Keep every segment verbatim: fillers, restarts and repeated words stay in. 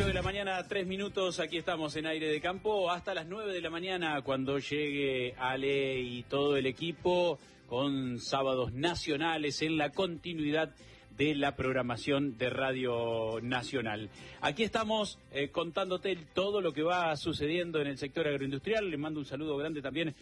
ocho de la mañana, tres minutos, aquí estamos en Aire de Campo, hasta las nueve de la mañana cuando llegue Ale y todo el equipo con sábados nacionales en la continuidad de la programación de Radio Nacional. Aquí estamos eh, contándote todo lo que va sucediendo en el sector agroindustrial. Le mando un saludo grande también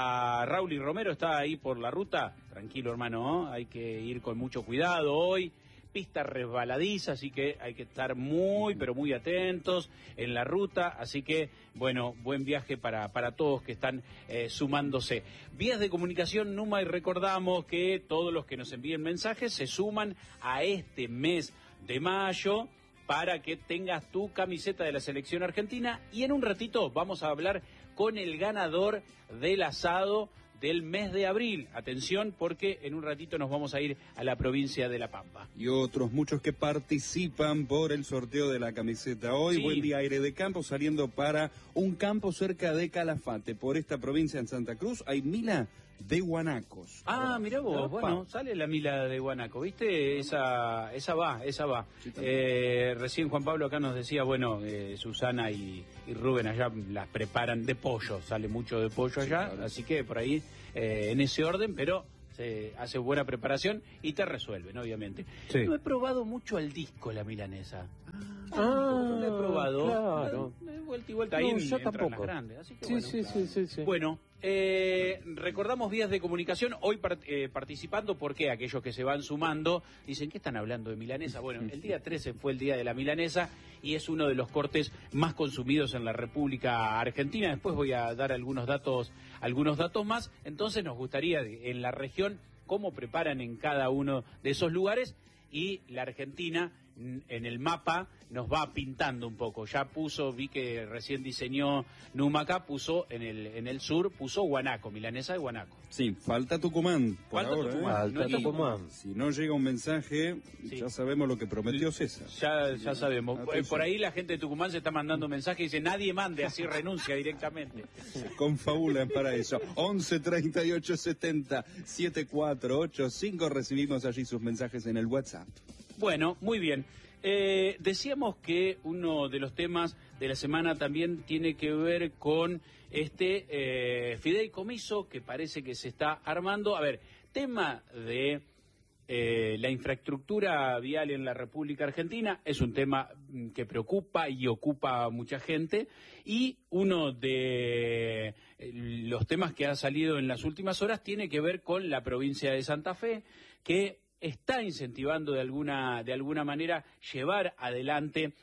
a Raúl y Romero, está ahí por la ruta. Tranquilo, hermano, ¿eh? Hay que ir con mucho cuidado hoy. Pista resbaladiza, así que hay que estar muy, pero muy atentos en la ruta, así que, bueno, buen viaje para, para todos que están eh, sumándose. Vías de comunicación, Numa, y recordamos que todos los que nos envíen mensajes se suman a este mes de mayo para que tengas tu camiseta de la selección argentina, y en un ratito vamos a hablar con el ganador del asado del mes de abril. Atención, porque en un ratito nos vamos a ir a la provincia de La Pampa. Y otros muchos que participan por el sorteo de la camiseta hoy. Sí. Buen día, Aire de Campo, saliendo para un campo cerca de Calafate. Por esta provincia en Santa Cruz hay Mila de Guanacos. Ah, mirá vos, Opa. Bueno, sale la Mila de Guanaco, ¿viste? Esa esa va, esa va. Sí, eh, recién Juan Pablo acá nos decía, bueno, eh, Susana y, y Rubén allá las preparan de pollo, sale mucho de pollo allá, sí, claro. Así que por ahí, eh, en ese orden, pero se hace buena preparación y te resuelven, obviamente. Sí. No he probado mucho el disco, la milanesa. Ah, no lo he probado. Claro. De vuelta y vuelta, ahí no, yo tampoco. Las grandes, así que sí, bueno, sí, claro. sí, sí, sí. Bueno, eh, recordamos vías de comunicación, hoy part, eh, participando, porque aquellos que se van sumando dicen, ¿qué están hablando de milanesa? Bueno, el día trece fue el día de la milanesa y es uno de los cortes más consumidos en la República Argentina. Después voy a dar algunos datos, algunos datos más. Entonces nos gustaría en la región cómo preparan en cada uno de esos lugares, y la Argentina en el mapa nos va pintando un poco. Ya puso, vi que recién diseñó Numa acá, puso en el en el sur, puso Guanaco, milanesa de Guanaco. Sí, falta Tucumán por falta ahora, Tucumán, ¿eh? Falta no Tucumán. Si no llega un mensaje, sí. Ya sabemos lo que prometió César. Ya, ya sabemos. Atención. Por ahí la gente de Tucumán se está mandando mensajes y dice, nadie mande, así renuncia directamente. Se confabulan para eso. once treinta y ocho setenta setenta y cuatro ochenta y cinco, recibimos allí sus mensajes en el WhatsApp. Bueno, muy bien. Eh, decíamos que uno de los temas de la semana también tiene que ver con este eh, fideicomiso que parece que se está armando. A ver, tema de eh, la infraestructura vial en la República Argentina es un tema que preocupa y ocupa a mucha gente, y uno de los temas que ha salido en las últimas horas tiene que ver con la provincia de Santa Fe, que está incentivando de alguna de alguna manera llevar adelante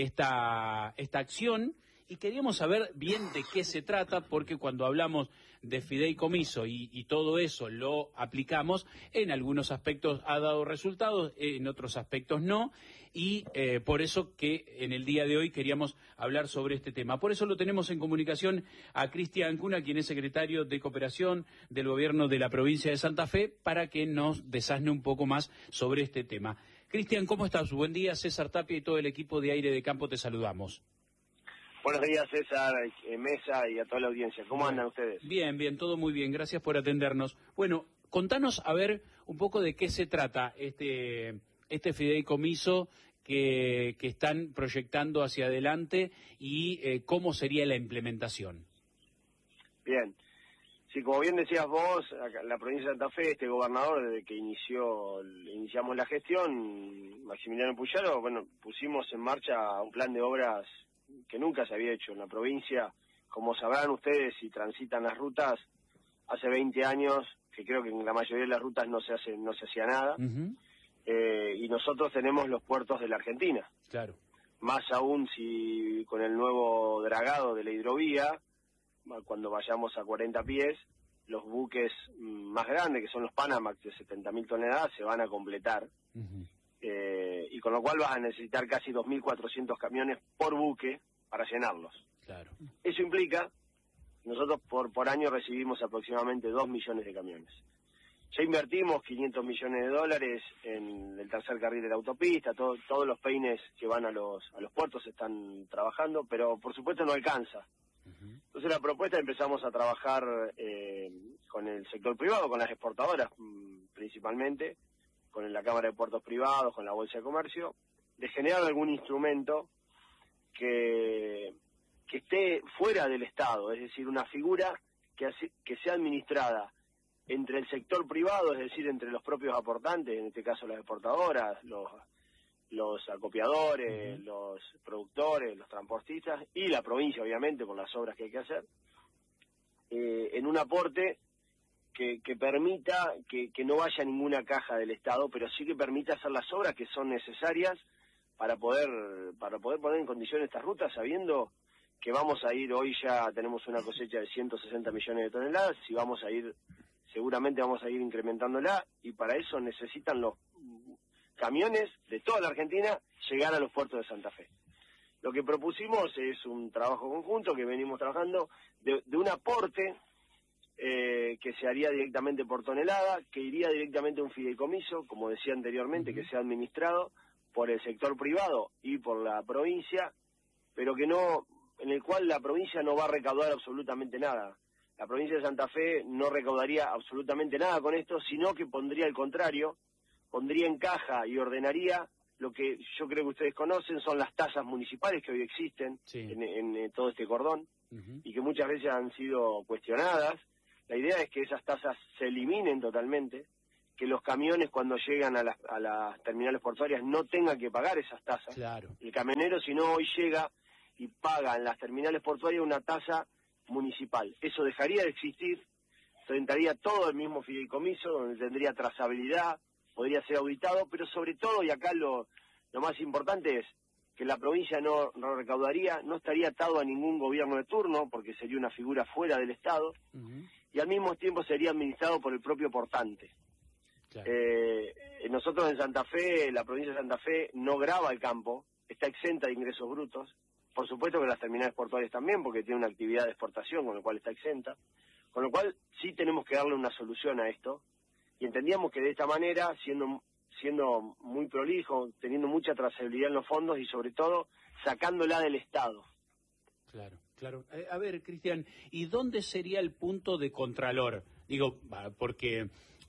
esta esta acción, y queríamos saber bien de qué se trata, porque cuando hablamos de fideicomiso y, y todo eso lo aplicamos, en algunos aspectos ha dado resultados, en otros aspectos no, y eh, por eso que en el día de hoy queríamos hablar sobre este tema. Por eso lo tenemos en comunicación a Cristian Cuna, quien es secretario de Cooperación del Gobierno de la provincia de Santa Fe, para que nos desasne un poco más sobre este tema. Cristian, ¿cómo estás? Buen día, César Tapia y todo el equipo de Aire de Campo te saludamos. Buenos días, César, eh, Mesa y a toda la audiencia. ¿Cómo andan ustedes? Bien, bien, todo muy bien. Gracias por atendernos. Bueno, contanos a ver un poco de qué se trata este este fideicomiso que, que están proyectando hacia adelante y eh, cómo sería la implementación. Bien. Sí, como bien decías vos, acá en la provincia de Santa Fe, este gobernador, desde que inició iniciamos la gestión, Maximiliano Puyaro, bueno, pusimos en marcha un plan de obras que nunca se había hecho en la provincia. Como sabrán ustedes, si transitan las rutas, hace veinte años que creo que en la mayoría de las rutas no se hace no se hacía nada. Uh-huh. eh, y nosotros tenemos los puertos de la Argentina. Claro. Más aún si con el nuevo dragado de la hidrovía, cuando vayamos a cuarenta pies, los buques más grandes, que son los Panamax de setenta mil toneladas, se van a completar. Uh-huh. Eh, y con lo cual vas a necesitar casi dos mil cuatrocientos camiones por buque para llenarlos. Claro. Eso implica, nosotros por por año recibimos aproximadamente dos millones de camiones. Ya invertimos quinientos millones de dólares en el tercer carril de la autopista, todo, todos los peines que van a los a los puertos están trabajando, pero por supuesto no alcanza. Uh-huh. Entonces la propuesta, empezamos a trabajar eh, con el sector privado, con las exportadoras principalmente, con la Cámara de Puertos Privados, con la Bolsa de Comercio, de generar algún instrumento que, que esté fuera del Estado, es decir, una figura que, hace, que sea administrada entre el sector privado, es decir, entre los propios aportantes, en este caso las exportadoras, los, los acopiadores, uh-huh. los productores, los transportistas, y la provincia, obviamente, por las obras que hay que hacer, eh, en un aporte que, que permita que, que no vaya ninguna caja del Estado, pero sí que permita hacer las obras que son necesarias para poder para poder poner en condiciones estas rutas, sabiendo que vamos a ir, hoy ya tenemos una cosecha de ciento sesenta millones de toneladas, y vamos a ir, seguramente vamos a ir incrementándola, y para eso necesitan los camiones de toda la Argentina llegar a los puertos de Santa Fe. Lo que propusimos es un trabajo conjunto que venimos trabajando de, de un aporte eh, que se haría directamente por tonelada, que iría directamente a un fideicomiso, como decía anteriormente, uh-huh. que sea administrado por el sector privado y por la provincia, pero que no, en el cual la provincia no va a recaudar absolutamente nada. La provincia de Santa Fe no recaudaría absolutamente nada con esto, sino que pondría el contrario, pondría en caja y ordenaría lo que yo creo que ustedes conocen, son las tasas municipales que hoy existen sí. en, en, en todo este cordón, uh-huh. y que muchas veces han sido cuestionadas. La idea es que esas tasas se eliminen totalmente, que los camiones cuando llegan a las, a las terminales portuarias no tengan que pagar esas tasas. Claro. El camionero, si no, hoy llega y paga en las terminales portuarias una tasa municipal. Eso dejaría de existir, entraría todo el mismo fideicomiso, donde tendría trazabilidad, podría ser auditado, pero sobre todo, y acá lo, lo más importante es que la provincia no, no recaudaría, no estaría atado a ningún gobierno de turno, porque sería una figura fuera del Estado, uh-huh. y al mismo tiempo sería administrado por el propio portante. Claro. Eh, nosotros en Santa Fe, la provincia de Santa Fe no grava el campo, está exenta de ingresos brutos, por supuesto que las terminales portuarias también, porque tiene una actividad de exportación, con lo cual está exenta, con lo cual sí tenemos que darle una solución a esto, y entendíamos que de esta manera, siendo siendo muy prolijo, teniendo mucha trazabilidad en los fondos y sobre todo sacándola del Estado. Claro, claro. Eh, a ver, Cristian, ¿y dónde sería el punto de contralor? Digo, porque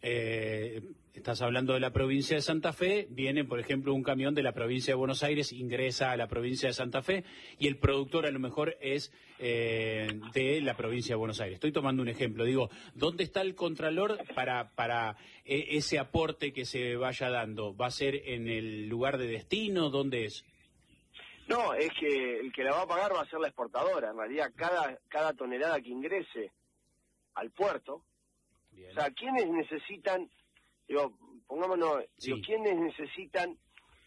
eh, estás hablando de la provincia de Santa Fe, viene, por ejemplo, un camión de la provincia de Buenos Aires, ingresa a la provincia de Santa Fe, y el productor a lo mejor es eh, de la provincia de Buenos Aires. Estoy tomando un ejemplo. Digo, ¿dónde está el contralor para, para eh, ese aporte que se vaya dando? ¿Va a ser en el lugar de destino? ¿Dónde es? No, es que el que la va a pagar va a ser la exportadora. En realidad, cada, cada tonelada que ingrese al puerto, bien. O sea, ¿quiénes necesitan, digo, pongámonos, sí. digo, ¿quiénes necesitan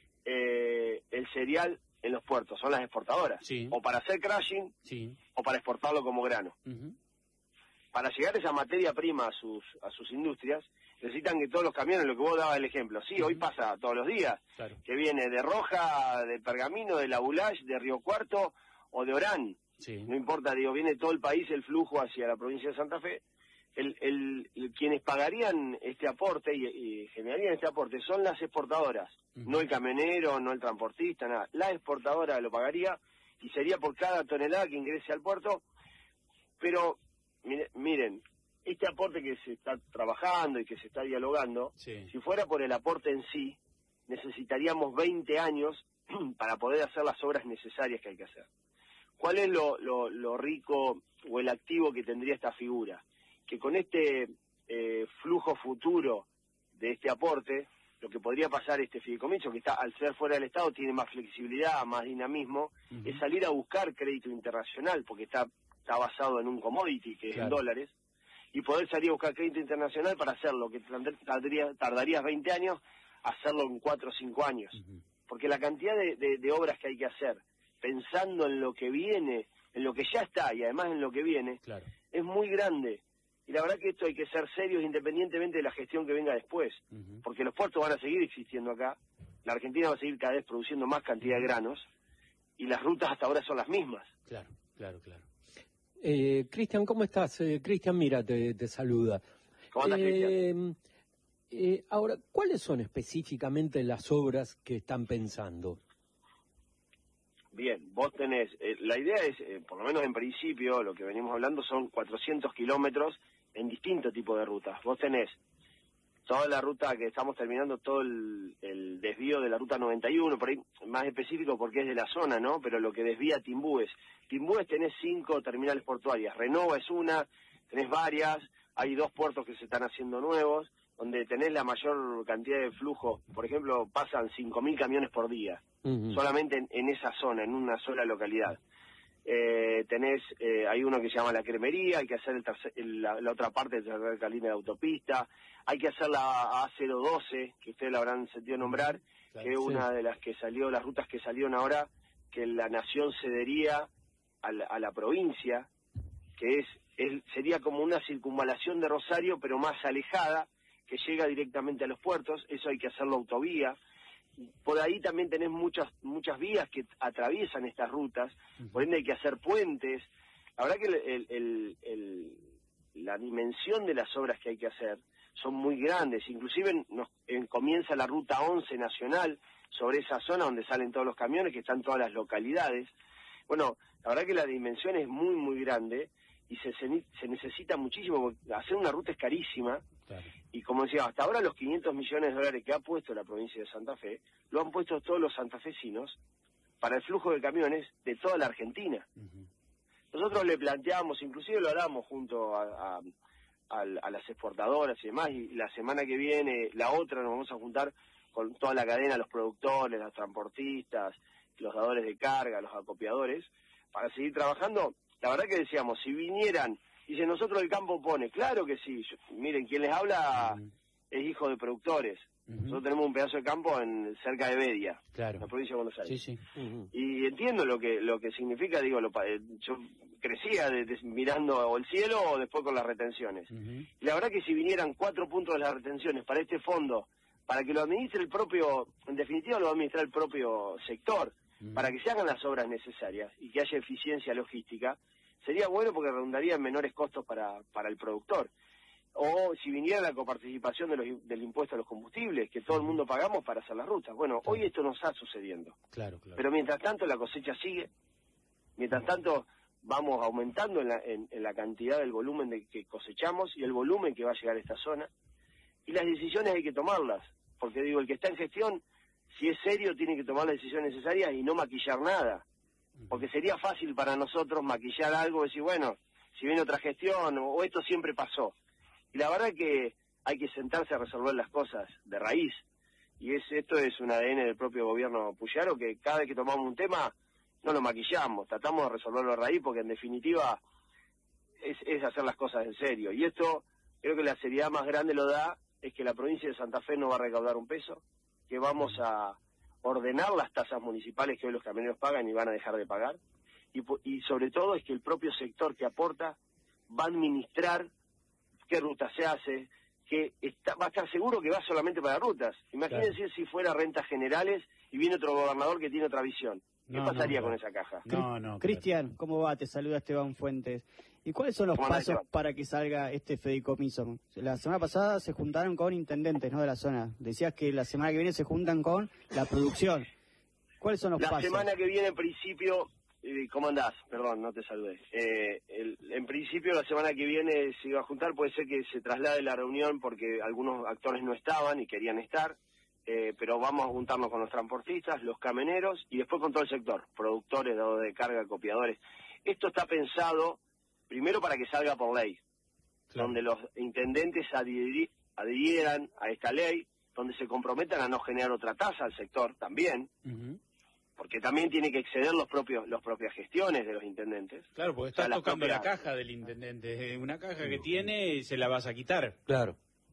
eh, el cereal en los puertos? Son las exportadoras, sí. o para hacer crushing, sí. o para exportarlo como grano. Uh-huh. Para llegar esa materia prima a sus a sus industrias, necesitan que todos los camiones, lo que vos dabas el ejemplo, sí, uh-huh. hoy pasa todos los días, claro. que viene de Roja, de Pergamino, de La Boulage, de Río Cuarto o de Orán, sí. no importa, digo, viene todo el país el flujo hacia la provincia de Santa Fe. El, el, el quienes pagarían este aporte y, y generarían este aporte son las exportadoras, uh-huh. no el camionero, no el transportista, nada. La exportadora lo pagaría y sería por cada tonelada que ingrese al puerto. Pero mire, miren, este aporte que se está trabajando y que se está dialogando, sí. si fuera por el aporte en sí, necesitaríamos veinte años para poder hacer las obras necesarias que hay que hacer. ¿Cuál es lo, lo, lo rico o el activo que tendría esta figura? Que con este eh, flujo futuro de este aporte, lo que podría pasar este fideicomiso, que está al ser fuera del Estado tiene más flexibilidad, más dinamismo, uh-huh. es salir a buscar crédito internacional, porque está, está basado en un commodity, que claro. es en dólares, y poder salir a buscar crédito internacional para hacerlo, que tardaría, tardarías veinte años, hacerlo en cuatro o cinco años. Uh-huh. Porque la cantidad de, de, de obras que hay que hacer, pensando en lo que viene, en lo que ya está y además en lo que viene, claro. es muy grande. Y la verdad que esto hay que ser serios independientemente de la gestión que venga después, uh-huh. porque los puertos van a seguir existiendo acá, la Argentina va a seguir cada vez produciendo más cantidad de granos, y las rutas hasta ahora son las mismas. Claro, claro, claro. Eh, Cristian, ¿cómo estás? Eh, Cristian, mira, te, te saluda. ¿Cómo andas, eh, Cristian? Eh, ahora, ¿cuáles son específicamente las obras que están pensando? Bien, vos tenés, eh, la idea es, eh, por lo menos en principio, lo que venimos hablando son cuatrocientos kilómetros en distintos tipos de rutas. Vos tenés toda la ruta que estamos terminando, todo el, el desvío de la ruta noventa y uno, por ahí más específico porque es de la zona, ¿no? Pero lo que desvía a Timbúes. Timbúes tenés cinco terminales portuarias, Renova es una, tenés varias, hay dos puertos que se están haciendo nuevos, donde tenés la mayor cantidad de flujo. Por ejemplo, pasan cinco mil camiones por día, uh-huh. solamente en, en esa zona, en una sola localidad. Eh, tenés, eh, hay uno que se llama La Cremería, hay que hacer el tercer, el, la, la otra parte de la línea de autopista, hay que hacer la A cero doce, que ustedes la habrán sentido nombrar, claro, que es sí. una de las que salió, las rutas que salieron ahora, que la nación cedería a la, a la provincia, que es, es sería como una circunvalación de Rosario, pero más alejada, que llega directamente a los puertos. Eso hay que hacerlo autovía. Por ahí también tenés muchas muchas vías que atraviesan estas rutas, uh-huh. por ende hay que hacer puentes. La verdad que el, el, el, el, la dimensión de las obras que hay que hacer son muy grandes, inclusive nos, en, comienza la ruta once nacional sobre esa zona donde salen todos los camiones, que están todas las localidades. Bueno, la verdad que la dimensión es muy muy grande y se, se, se necesita muchísimo, porque hacer una ruta es carísima. Claro. Y como decía, hasta ahora los quinientos millones de dólares que ha puesto la provincia de Santa Fe, lo han puesto todos los santafesinos para el flujo de camiones de toda la Argentina. Uh-huh. Nosotros le planteamos, inclusive lo hablamos junto a, a, a, a las exportadoras y demás, y la semana que viene, la otra, nos vamos a juntar con toda la cadena, los productores, los transportistas, los dadores de carga, los acopiadores, para seguir trabajando. La verdad que decíamos, si vinieran... Dice, nosotros el campo pone, claro que sí. Yo, miren, quien les habla uh-huh. es hijo de productores. Uh-huh. Nosotros tenemos un pedazo de campo en cerca de Bedia, claro. la provincia de Buenos Aires. Sí, sí. Uh-huh. Y entiendo lo que lo que significa, digo, lo, yo crecía de, de, mirando el cielo o después con las retenciones. Uh-huh. Y la verdad que si vinieran cuatro puntos de las retenciones para este fondo, para que lo administre el propio, en definitiva lo va a administrar el propio sector, uh-huh. para que se hagan las obras necesarias y que haya eficiencia logística, sería bueno porque redundaría en menores costos para, para el productor. O si viniera la coparticipación de los, del impuesto a los combustibles, que todo el mundo pagamos para hacer las rutas. Bueno, claro. hoy esto no está sucediendo. Claro, claro. Pero mientras tanto la cosecha sigue, mientras tanto vamos aumentando en la, en, en la cantidad del volumen de que cosechamos y el volumen que va a llegar a esta zona. Y las decisiones hay que tomarlas, porque digo, el que está en gestión, si es serio, tiene que tomar las decisiones necesarias y no maquillar nada. Porque sería fácil para nosotros maquillar algo y decir, bueno, si viene otra gestión, o esto siempre pasó. Y la verdad que hay que sentarse a resolver las cosas de raíz. Y es esto es un A D N del propio gobierno Puyaro, que cada vez que tomamos un tema, no lo maquillamos, tratamos de resolverlo de raíz, porque en definitiva es, es hacer las cosas en serio. Y esto, creo que la seriedad más grande lo da, es que la provincia de Santa Fe no va a recaudar un peso, que vamos a... ordenar las tasas municipales que hoy los camioneros pagan y van a dejar de pagar, y, y sobre todo es que el propio sector que aporta va a administrar qué ruta se hace, que está, va a estar seguro que va solamente para rutas. Imagínense claro. si fuera rentas generales y viene otro gobernador que tiene otra visión. ¿Qué no, pasaría no, con esa caja? No, no, Cristian, ¿cómo va? Te saluda Esteban Fuentes. ¿Y cuáles son los pasos para que salga este fideicomiso? La semana pasada se juntaron con intendentes, ¿no?, de la zona. Decías que la semana que viene se juntan con la producción. ¿Cuáles son los la pasos? La semana que viene, en principio, eh, ¿cómo andás? Perdón, no te saludé. Eh, el, en principio, la semana que viene se iba a juntar. Puede ser que se traslade la reunión porque algunos actores no estaban y querían estar. Eh, pero vamos a juntarnos con los transportistas, los camioneros y después con todo el sector, productores, dadores de carga, copiadores. Esto está pensado primero para que salga por ley, claro. donde los intendentes adhirir, adhieran a esta ley, donde se comprometan a no generar otra tasa al sector también, uh-huh. porque también tiene que exceder los propios las propias gestiones de los intendentes. Claro, porque está o sea, tocando propias... la caja del intendente, una caja que tiene y se la vas a quitar. Claro.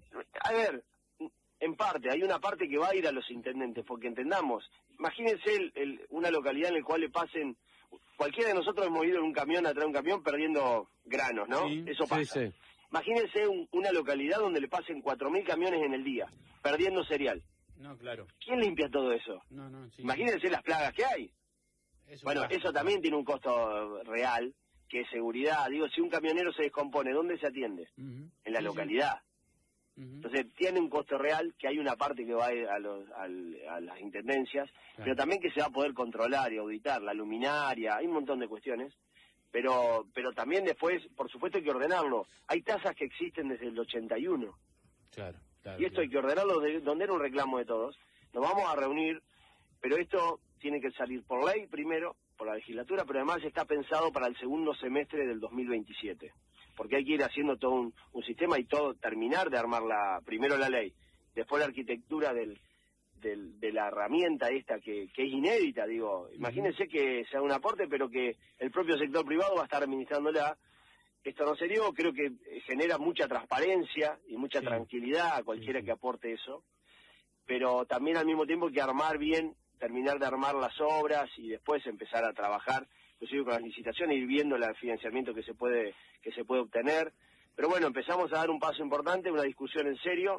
A ver... En parte, hay una parte que va a ir a los intendentes, porque entendamos, imagínense el, el, una localidad en la cual le pasen, cualquiera de nosotros hemos ido en un camión, atrás de un camión, perdiendo granos, ¿no? Sí, eso pasa. Sí, sí. Imagínense un, una localidad donde le pasen cuatro mil camiones en el día, perdiendo cereal. No, claro. ¿Quién limpia todo eso? No, no, sí, imagínense sí. las plagas que hay. Es bueno, gasto, eso también tiene un costo real, que es seguridad. Digo, si un camionero se descompone, ¿dónde se atiende? Uh-huh. En la sí, localidad. Sí. Entonces tiene un costo real, que hay una parte que va a ir a, los, a, a las intendencias, claro. pero también que se va a poder controlar y auditar, la luminaria, hay un montón de cuestiones, pero pero también después, por supuesto, hay que ordenarlo. Hay tasas que existen desde el ochenta y uno. Claro. claro, y esto claro. hay que ordenarlo de, donde era un reclamo de todos. Nos vamos a reunir, pero esto tiene que salir por ley primero, por la legislatura, pero además está pensado para el segundo semestre del dos mil veintisiete, porque hay que ir haciendo todo un, un sistema y todo, terminar de armar la, primero la ley, después la arquitectura del, del, de la herramienta esta que, que es inédita, digo, imagínense que sea un aporte, pero que el propio sector privado va a estar administrándola. Esto no se dio, creo que genera mucha transparencia y mucha Sí. tranquilidad a cualquiera Sí, sí. que aporte eso, pero también al mismo tiempo hay que armar bien, terminar de armar las obras y después empezar a trabajar, inclusive con las licitaciones, ir viendo el financiamiento que se puede que se puede obtener. Pero bueno, empezamos a dar un paso importante, una discusión en serio,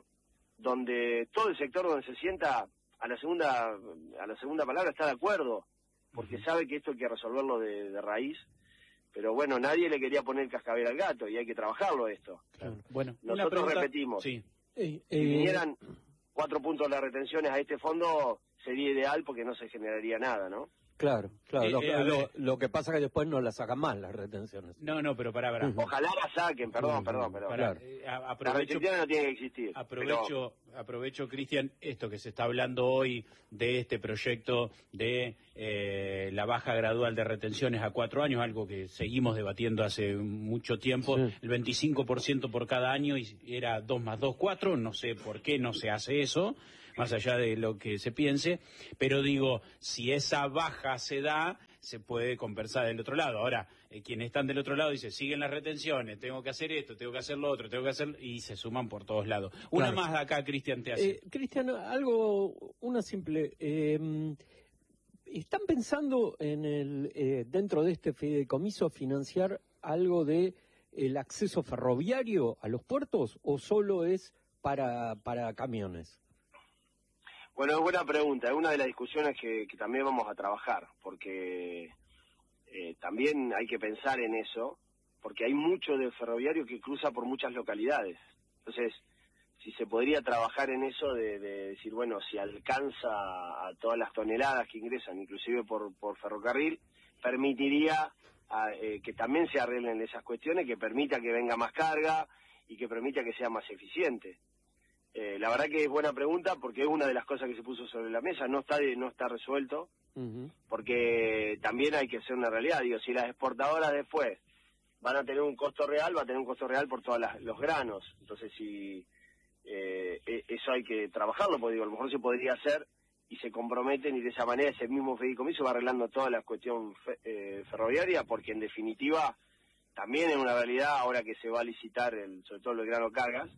donde todo el sector donde se sienta a la segunda a la segunda palabra está de acuerdo, porque sabe que esto hay que resolverlo de, de raíz. Pero bueno, nadie le quería poner cascabel al gato y hay que trabajarlo esto. Claro. Bueno, una Nosotros pregunta- repetimos, Sí. Eh, si eh, vinieran cuatro puntos de las retenciones a este fondo sería ideal porque no se generaría nada, ¿no? Claro, claro. Eh, lo, eh, a lo- ver. lo que pasa es que después no las sacan más las retenciones. No, no, pero pará, pará. Ujú. Ojalá la saquen, perdón, Mm, perdón, pero Pará, Claro. eh, a- las aprovecho, restricciones no tienen que existir. aprovecho, aprovecho, Cristian, esto que se está hablando hoy de este proyecto de eh, la baja gradual de retenciones a cuatro años, algo que seguimos debatiendo hace mucho tiempo, Sí. el veinticinco por ciento por cada año y era dos más dos, cuatro, no sé por qué no se hace eso, más allá de lo que se piense, pero digo, si esa baja se da, se puede compensar del otro lado. Ahora, eh, quienes están del otro lado dicen, siguen las retenciones, tengo que hacer esto, tengo que hacer lo otro, tengo que hacer... y se suman por todos lados. Una Claro. más de acá, Cristian, te hace. Eh, Cristian, algo, una simple. eh, ¿Están pensando en el eh, dentro de este fideicomiso financiar algo de el acceso ferroviario a los puertos o solo es para para camiones? Bueno, es buena pregunta, es una de las discusiones que, que también vamos a trabajar, porque eh, también hay que pensar en eso, porque hay mucho de ferroviario que cruza por muchas localidades. Entonces, si se podría trabajar en eso de, de decir, bueno, si alcanza a todas las toneladas que ingresan, inclusive por, por ferrocarril, permitiría a, eh, que también se arreglen esas cuestiones, que permita que venga más carga y que permita que sea más eficiente. Eh, la verdad que es buena pregunta porque es una de las cosas que se puso sobre la mesa, no está de, no está resuelto, Ujú. porque también hay que hacer una realidad, digo, si las exportadoras después van a tener un costo real, va a tener un costo real por todos los granos, entonces si eh, e- eso hay que trabajarlo, porque digo, a lo mejor se podría hacer y se comprometen y de esa manera ese mismo fideicomiso va arreglando toda la cuestión fe- eh, ferroviaria, porque en definitiva también es una realidad ahora que se va a licitar el, sobre todo el grano cargas,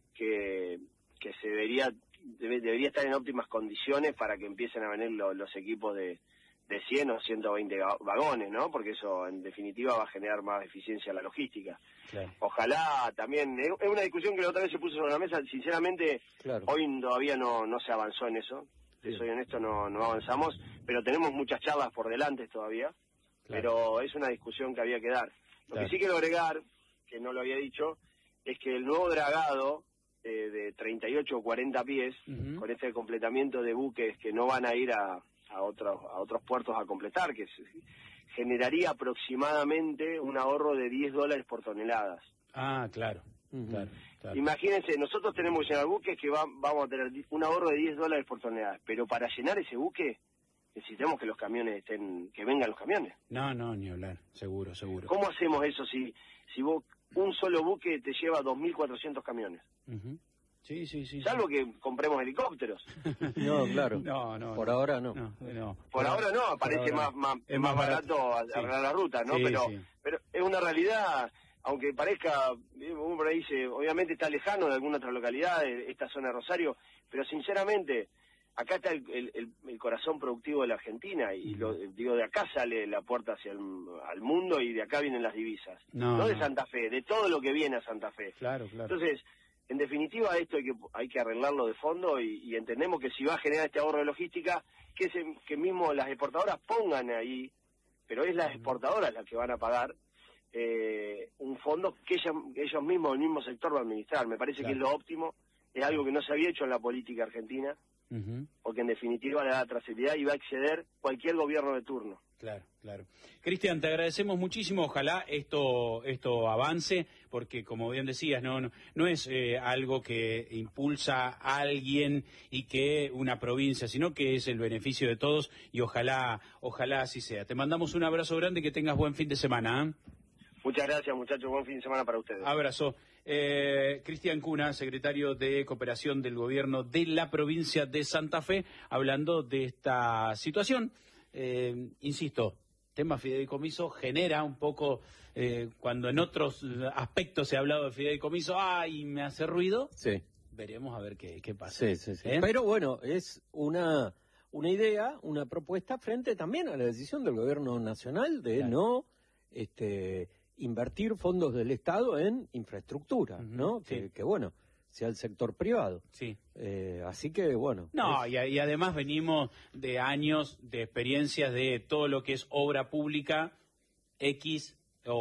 que que se debería debe- debería estar en óptimas condiciones para que empiecen a venir lo- los equipos de, de cien o ciento veinte ga- vagones, ¿no? Porque eso en definitiva va a generar más eficiencia en la logística. Claro. Ojalá también, es es una discusión que la otra vez se puso sobre la mesa, sinceramente Claro. hoy todavía no, no se avanzó en eso, si Bien. soy honesto no, no avanzamos, pero tenemos muchas charlas por delante todavía, Claro. pero es una discusión que había que dar. Lo Claro. que sí quiero agregar, que no lo había dicho, es que el nuevo dragado eh, de treinta y ocho o cuarenta pies, Ujú. con este completamiento de buques que no van a ir a, a, otros, a otros puertos a completar, que se- generaría aproximadamente un ahorro de diez dólares por toneladas. Ah, claro, Ujú. claro, claro. Imagínense, nosotros tenemos que llenar buques que va- vamos a tener di- un ahorro de diez dólares por tonelada, pero para llenar ese buque necesitamos que los camiones estén, que vengan los camiones. No, no, ni hablar, seguro, seguro. ¿Cómo hacemos eso si, si vos, un solo buque te lleva dos mil cuatrocientos camiones? Ujú. Sí, sí, sí. Salvo que compremos helicópteros. No, claro. No, no. Por no. ahora no. No, no. Por ahora no, parece ahora más, más, es más más barato, barato. Sí. arreglar la ruta, ¿no? Sí, pero, sí. pero es una realidad, aunque parezca, eh, uno por ahí dice, obviamente está lejano de alguna otra localidad, de esta zona de Rosario, pero sinceramente, acá está el, el, el- el corazón productivo de la Argentina, y lo, digo, de acá sale la puerta hacia el al mundo y de acá vienen las divisas. No, No de no. Santa Fe, de todo lo que viene a Santa Fe. Claro, claro. Entonces, en definitiva, esto hay que hay que arreglarlo de fondo y, y entendemos que si va a generar este ahorro de logística, que, se, que mismo las exportadoras pongan ahí, pero es las exportadoras las que van a pagar eh, un fondo que ellas, que ellos mismos, el mismo sector va a administrar. Me parece Claro. que es lo óptimo, es algo que no se había hecho en la política argentina, Uh-huh. Porque en definitiva le da trazabilidad y va a exceder cualquier gobierno de turno. Claro, claro. Cristian, te agradecemos muchísimo. Ojalá esto esto avance, porque como bien decías, no no, no es eh, algo que impulsa a alguien y que una provincia, sino que es el beneficio de todos y ojalá ojalá así sea. Te mandamos un abrazo grande y que tengas buen fin de semana. ¿eh? Muchas gracias, muchachos. Buen fin de semana para ustedes. Abrazo. Eh, Cristian Cuna, secretario de Cooperación del Gobierno de la provincia de Santa Fe, hablando de esta situación. Eh, insisto, tema fideicomiso genera un poco, eh, cuando en otros aspectos se ha hablado de fideicomiso, ¡ay, me hace ruido! Sí. Veremos a ver qué, qué pasa. Sí, sí, sí. ¿Eh? Pero bueno, es una, una idea, una propuesta frente también a la decisión del gobierno nacional de claro. no este, invertir fondos del Estado en infraestructura, uh-huh. ¿no? Sí. Que, que bueno, sea el sector privado. Sí. Eh, así que, bueno. No, es... y, y además venimos de años de experiencias de todo lo que es obra pública, X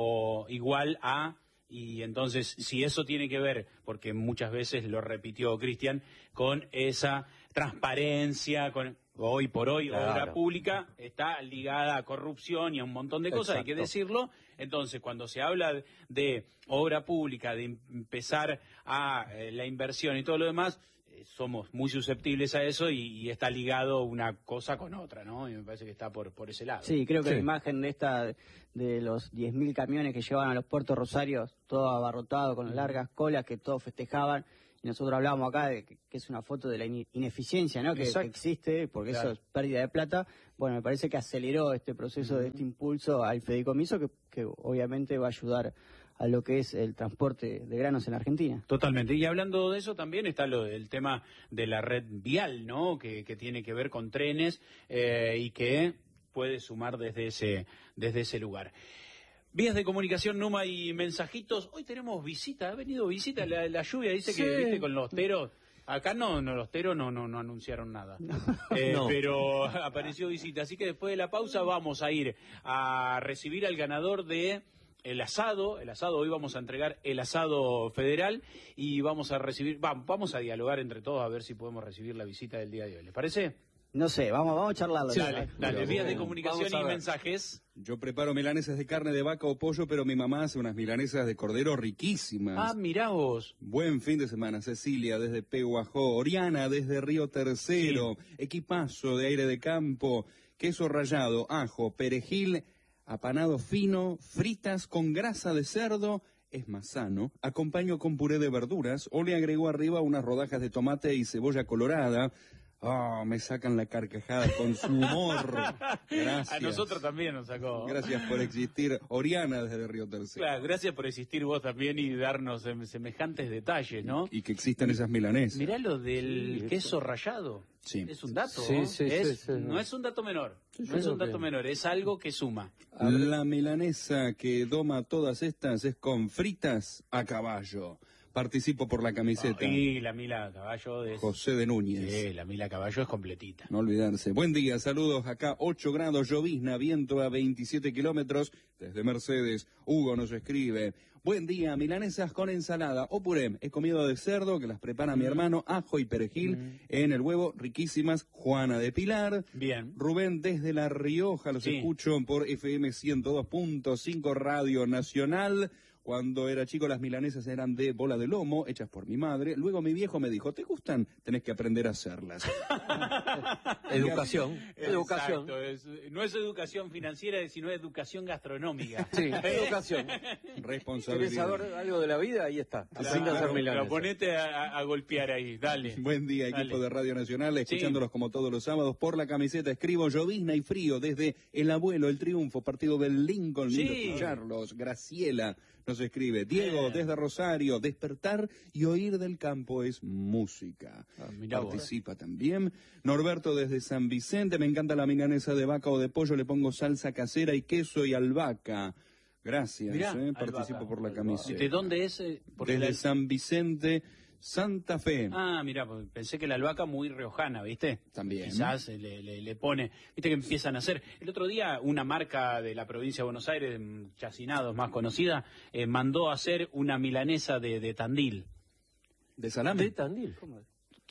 o igual a, y entonces, si eso tiene que ver, porque muchas veces lo repitió Cristian, con esa transparencia, con hoy por hoy claro. obra pública está ligada a corrupción y a un montón de cosas, Exacto. hay que decirlo. Entonces, cuando se habla de obra pública, de empezar a eh, la inversión y todo lo demás, eh, somos muy susceptibles a eso y, y está ligado una cosa con otra, ¿no? Y me parece que está por, por ese lado. Sí, creo que sí. la imagen de esta de los diez mil camiones que llevaban a los puertos rosarios, todo abarrotado, con largas colas que todos festejaban, y nosotros hablábamos acá de que, que es una foto de la ineficiencia, ¿no? Que, que existe, porque claro. eso es pérdida de plata. Bueno, me parece que aceleró este proceso uh-huh. de este impulso al fideicomiso que, que obviamente va a ayudar a lo que es el transporte de granos en la Argentina. Totalmente. Y hablando de eso también está lo del tema de la red vial, ¿no? Que, que tiene que ver con trenes eh, y que puede sumar desde ese desde ese lugar. Vías de comunicación, Numa, y mensajitos. Hoy tenemos visita, ha venido visita, la, la lluvia dice sí. que viste con los teros. Acá no, no los teros no, no, no anunciaron nada, eh, no. pero apareció visita. Así que después de la pausa vamos a ir a recibir al ganador de el asado. El asado, hoy vamos a entregar el asado federal y vamos a recibir, vamos, vamos a dialogar entre todos a ver si podemos recibir la visita del día de hoy. ¿Les parece? No sé, vamos, vamos a charlarlo. Sí, dale, dale, vías de comunicación y mensajes. Yo preparo milanesas de carne de vaca o pollo, pero mi mamá hace unas milanesas de cordero riquísimas. Ah, mirá vos. Buen fin de semana, Cecilia desde Peguajó, Oriana desde Río Tercero, sí. Equipazo de Aire de Campo, queso rallado, ajo, perejil, apanado fino, fritas con grasa de cerdo. Es más sano, acompaño con puré de verduras o le agregó arriba unas rodajas de tomate y cebolla colorada. Oh, me sacan la carcajada con su humor. Gracias. A nosotros también nos sacó. Gracias por existir, Oriana desde Río Tercero. Claro, gracias por existir vos también y darnos semejantes detalles, ¿no? Y que existan esas milanesas. Mirá lo del sí, queso rallado. Sí. Es un dato, sí, ¿no? sí, es, sí, sí, no sí. es un dato menor. Sí, no es un dato que... menor, es algo que suma. La milanesa que doma todas estas es con fritas a caballo. Participo por la camiseta. Y la Mila Caballo es... José de Núñez. Sí, la Mila Caballo es completita. No olvidarse. Buen día, saludos. Acá ocho grados, llovizna, viento a veintisiete kilómetros. Desde Mercedes, Hugo nos escribe. Buen día, milanesas con ensalada o puré. He comido de cerdo, que las prepara mm. mi hermano, ajo y perejil mm. en el huevo, riquísimas. Juana de Pilar. Bien. Rubén desde La Rioja, los sí. escucho por F M ciento dos punto cinco Radio Nacional. Cuando era chico las milanesas eran de bola de lomo, hechas por mi madre. Luego mi viejo me dijo, ¿te gustan? Tenés que aprender a hacerlas. Educación. Exacto, educación. Es, no es educación financiera, sino educación gastronómica. Sí, educación. Responsabilidad. ¿Querés saber algo de la vida? Ahí está. Claro, Aprende a hacer milanesas. Pero ponete a, a golpear ahí, dale. Buen día, dale. equipo de Radio Nacional, escuchándolos sí. como todos los sábados. Por la camiseta escribo llovizna y frío desde El Abuelo, El Triunfo, partido del Lincoln. Lindo sí. escucharlos. Graciela nos escribe. Diego, desde Rosario, despertar y oír del campo es música. Ah, Participa vos. También. Norberto desde San Vicente, me encanta la milanesa de vaca o de pollo, le pongo salsa casera y queso y albahaca. Gracias, Mirá, eh, participo por la camiseta. ¿De dónde es? Desde la... San Vicente, Santa Fe. Ah, mira, pensé que la albahaca muy riojana, ¿viste? También. Quizás le, le, le pone, ¿viste que empiezan a hacer? El otro día una marca de la provincia de Buenos Aires, Chacinados, más conocida, eh, mandó a hacer una milanesa de, de Tandil. ¿De salame? ¿De Tandil? ¿Cómo?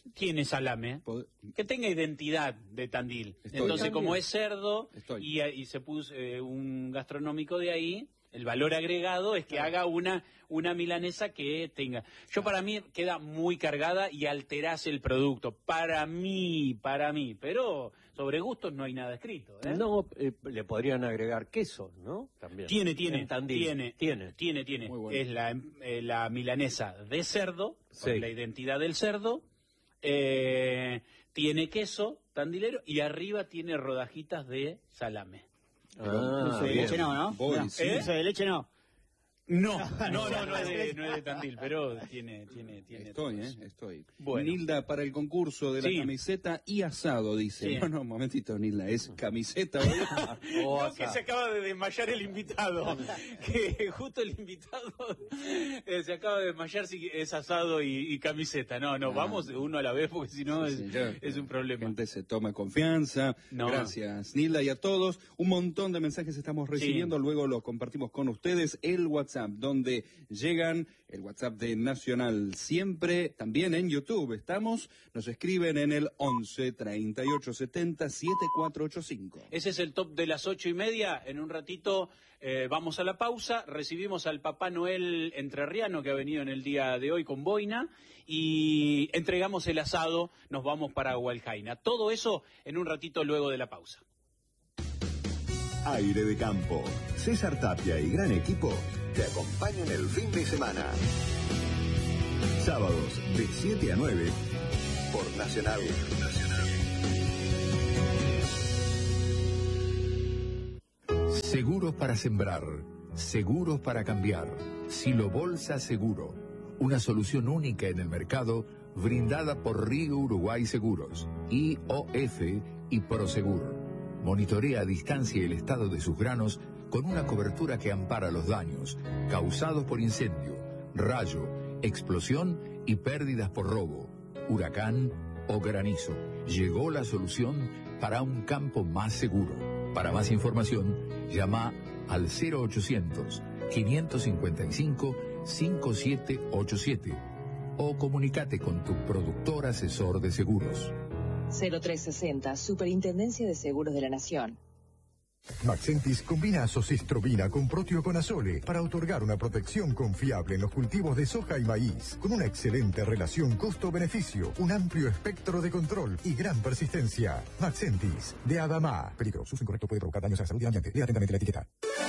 tiene salame, Pod- que tenga identidad de Tandil. Estoy. Entonces, También. como es cerdo Estoy. y, y se puso eh, un gastronómico de ahí, el valor agregado es que haga una una milanesa que tenga. Yo para mí queda muy cargada y alterás el producto. Para mí, para mí. Pero sobre gustos no hay nada escrito. ¿eh? No, eh, le podrían agregar queso, ¿no? También. Tiene, tiene, En Tandil. tiene, Tiene. tiene, tiene. Muy bueno. Es la, eh, la milanesa de cerdo, Sí. con la identidad del cerdo. Eh, tiene queso tandilero y arriba tiene rodajitas de salame. Ah, Dulce de bien. leche no, ¿no? Voy, No, sí. Dulce de leche no. No, no, no, no es de, no es de Tandil, pero tiene, tiene, tiene. Estoy, todo ¿eh? eso. Estoy. Bueno. Nilda, para el concurso de la Sí. camiseta y asado, dice. Sí. No, no, un momentito, Nilda, es camiseta. O No, que asado. se acaba de desmayar el invitado. Que justo el invitado eh, se acaba de desmayar si es asado y, y camiseta. No, no, Ah. vamos uno a la vez porque si no Sí, es, sí, ya, es un problema. La gente se toma confianza. No. Gracias, Nilda, y a todos. Un montón de mensajes estamos recibiendo, luego los compartimos con ustedes. El WhatsApp, donde llegan, el WhatsApp de Nacional siempre, también en YouTube estamos. Nos escriben en el once, treinta y ocho, setenta, setenta y cuatro ochenta y cinco. Ese es el top de las ocho y media. En un ratito eh, vamos a la pausa. Recibimos al Papá Noel entrerriano que ha venido en el día de hoy con boina y entregamos el asado. Nos vamos para Hualjaina. Todo eso en un ratito luego de la pausa. Aire de campo. César Tapia y gran equipo te acompañan el fin de semana. Sábados de siete a nueve por Nacional. Seguros para sembrar, seguros para cambiar. Silo Bolsa Seguro, una solución única en el mercado brindada por Río Uruguay Seguros, I O F y Prosegur. Monitorea a distancia el estado de sus granos con una cobertura que ampara los daños causados por incendio, rayo, explosión y pérdidas por robo, huracán o granizo. Llegó la solución para un campo más seguro. Para más información, llama al cero ochocientos, quinientos cincuenta y cinco, cincuenta y siete ochenta y siete o comunícate con tu productor asesor de seguros. cero tres sesenta, Superintendencia de Seguros de la Nación. Maxentis combina azocistrobina con proteoconazole para otorgar una protección confiable en los cultivos de soja y maíz, con una excelente relación costo-beneficio, un amplio espectro de control y gran persistencia. Maxentis, de Adama. Peligro, su uso incorrecto puede provocar daños a la salud y al ambiente. Lea atentamente la etiqueta.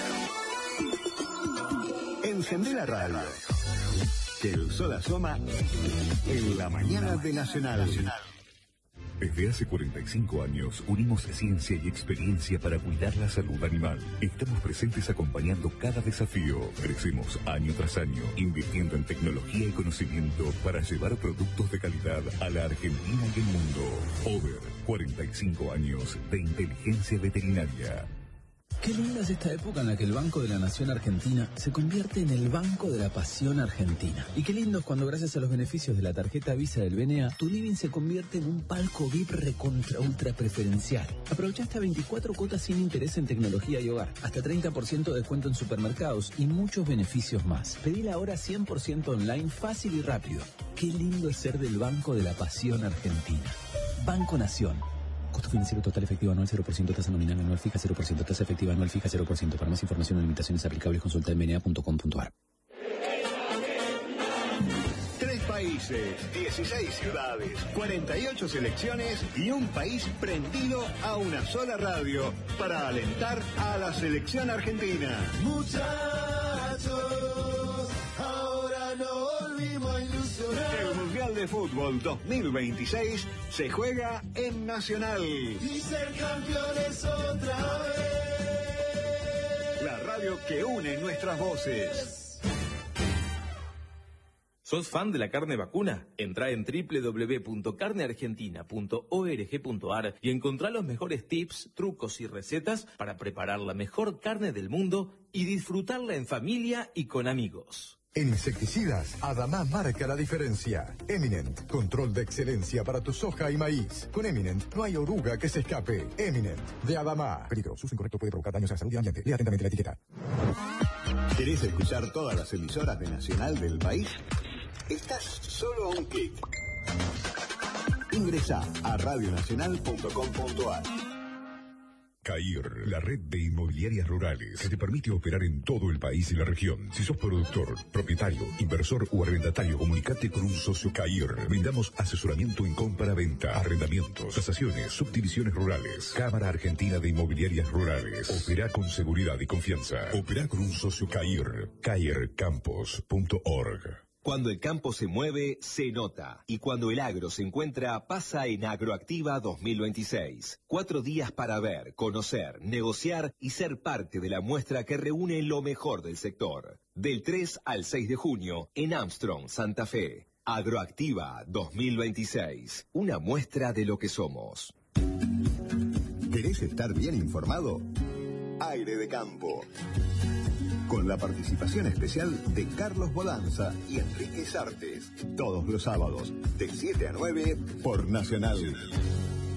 Encendé la radio. Que el sol asoma en la mañana de Nacional. Desde hace cuarenta y cinco años unimos ciencia y experiencia para cuidar la salud animal. Estamos presentes acompañando cada desafío. Crecemos año tras año, invirtiendo en tecnología y conocimiento para llevar productos de calidad a la Argentina y el mundo. Over, cuarenta y cinco años de inteligencia veterinaria. Qué linda es esta época en la que el Banco de la Nación Argentina se convierte en el Banco de la Pasión Argentina. Y qué lindo es cuando gracias a los beneficios de la tarjeta Visa del B N A, tu living se convierte en un palco V I P recontra ultra preferencial. Aprovecha hasta veinticuatro cuotas sin interés en tecnología y hogar, hasta treinta por ciento de descuento en supermercados y muchos beneficios más. Pedila ahora cien por ciento online, fácil y rápido. Qué lindo es ser del Banco de la Pasión Argentina. Banco Nación. Costo financiero total efectivo anual cero por ciento, tasa nominal anual fija cero por ciento, tasa efectiva anual fija cero por ciento. Para más información o limitaciones aplicables, consulta en b n a punto com punto a r. Tres países, dieciséis ciudades, cuarenta y ocho selecciones y un país prendido a una sola radio para alentar a la selección argentina. Muchachos, ahora no volvimos a ilusionar. El Mundial de Fútbol dos mil veintiséis se juega en Nacional. Y ser campeones otra vez. La radio que une nuestras voces. ¿Sos fan de la carne vacuna? Entrá en doble u doble u doble u punto carne argentina punto org punto a r y encontrá los mejores tips, trucos y recetas para preparar la mejor carne del mundo y disfrutarla en familia y con amigos. En insecticidas, Adama marca la diferencia. Eminent, control de excelencia para tu soja y maíz. Con Eminent no hay oruga que se escape. Eminent, de Adama. Peligro, su uso incorrecto puede provocar daños a la salud y al ambiente. Lea atentamente la etiqueta. ¿Querés escuchar todas las emisoras de Nacional del país? Estás solo a un clic. Ingresa a radio nacional punto com punto a r. CAIR, la red de inmobiliarias rurales que te permite operar en todo el país y la región. Si sos productor, propietario, inversor o arrendatario, comunicate con un socio CAIR. Brindamos asesoramiento en compra-venta, arrendamientos, tasaciones, subdivisiones rurales. Cámara Argentina de Inmobiliarias Rurales. Opera con seguridad y confianza. Opera con un socio CAIR. cair campos punto org. Cuando el campo se mueve, se nota. Y cuando el agro se encuentra, pasa en Agroactiva dos mil veintiséis. Cuatro días para ver, conocer, negociar y ser parte de la muestra que reúne lo mejor del sector. Del tres al seis de junio, en Armstrong, Santa Fe. Agroactiva dos mil veintiséis. Una muestra de lo que somos. ¿Querés estar bien informado? Aire de Campo. Con la participación especial de Carlos Bodanza y Enrique Sartes. Todos los sábados, de siete a nueve, por Nacional.